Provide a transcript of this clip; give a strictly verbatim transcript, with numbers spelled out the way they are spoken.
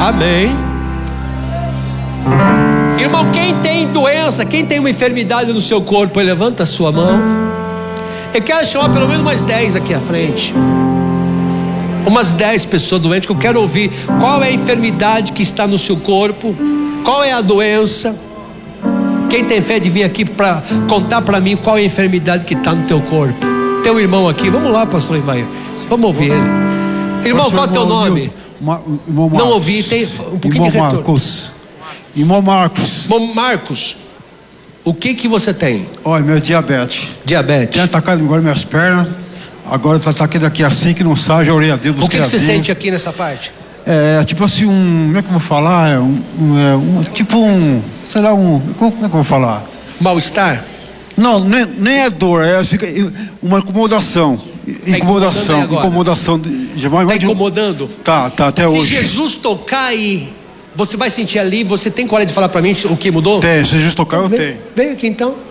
Amém. Irmão, quem tem doença, quem tem uma enfermidade no seu corpo, levanta a sua mão. Eu quero chamar pelo menos umas dez aqui à frente. Umas dez pessoas doentes que eu quero ouvir. Qual é a enfermidade que está no seu corpo? Qual é a doença? Quem tem fé de vir aqui para contar para mim qual é a enfermidade que está no teu corpo? Tem um irmão aqui, vamos lá, pastor Ivair. Vamos ouvir ele. Irmão, qual é o teu nome? Não ouvi, tem um pouquinho de retorno. Marcos. Irmão Marcos. Irmão Marcos, o que que você tem? Olha, meu diabetes. Diabetes. Tinha atacado agora minhas pernas. Agora está atacando aqui assim que não sai, já orei a Deus. O que que você sente aqui nessa parte? É tipo assim, um. Como é que eu vou falar? É um, um, é um tipo um. Sei lá, um. Como, como é que eu vou falar? Mal-estar? Não, nem, nem é dor, é fica uma incomodação. Tá Incomodação. Incomodação. Está incomodando? Tá, tá, até Se hoje. Se Jesus tocar aí, você vai sentir ali, você tem coragem de falar para mim o que mudou? Tem, se Jesus tocar, eu vem, tenho. Vem aqui então.